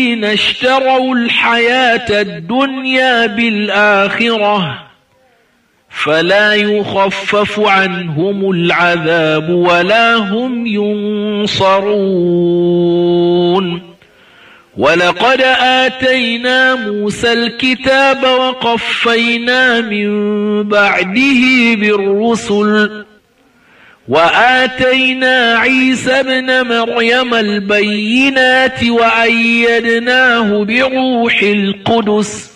الذين اشتروا الحياة الدنيا بالآخرة فلا يخفف عنهم العذاب ولا هم ينصرون ولقد آتينا موسى الكتاب وقفينا من بعده بالرسل وآتينا عيسى ابن مريم البينات وأيدناه بروح القدس